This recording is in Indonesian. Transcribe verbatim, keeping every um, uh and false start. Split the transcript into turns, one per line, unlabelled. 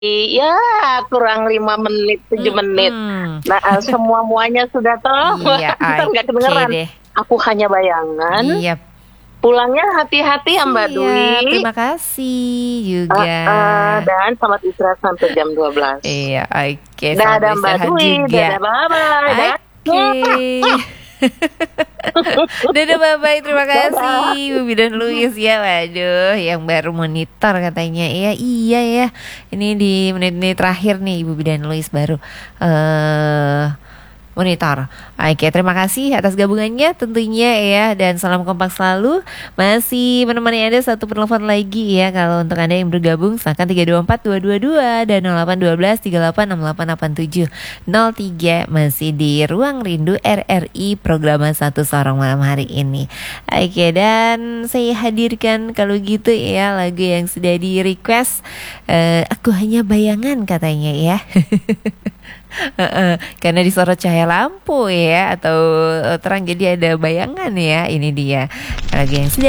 Iya, kurang lima menit, tujuh menit.
Mhm.
Nah, eee, semua-muanya sudah tahu,
Iya,
entar nggak
oke
kedengeran.
deh.
Aku hanya bayangan,
Iyap.
pulangnya hati-hati ya Mbak
Siap,
Dwi.
terima kasih juga.
Heeh, dan selamat istirahat sampai jam dua belas.
Iya, oke, selamat
Dadah Mbak
beristirahat
Dwi,
juga.
dadah bye-bye, dadah.
Oke. Dadah bye-bye, terima kasih
Dadah.
Bobi dan Luis ya. Waduh, yang baru monitor katanya. Iya, iya ya. Ini di menit-menit terakhir nih Bobi dan Luis baru eh monitor. Oke, terima kasih atas gabungannya tentunya ya, dan salam kompak selalu. Masih menemani Anda satu penelpon lagi ya. Kalau untuk Anda yang bergabung silakan tiga dua empat dua dua dua dan nol delapan satu dua tiga delapan enam delapan delapan tujuh nol tiga, masih di Ruang Rindu R R I program Satu Sorong malam hari ini. Oke, dan saya hadirkan kalau gitu ya lagu yang sudah di request, eh, Aku Hanya Bayangan katanya ya. Uh-uh, karena disorot cahaya lampu ya, atau terang jadi ada bayangan ya. Ini dia lagu yang sudah